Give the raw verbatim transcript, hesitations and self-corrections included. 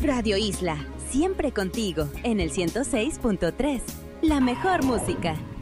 Radio Isla, siempre contigo, en el ciento seis punto tres. La mejor música.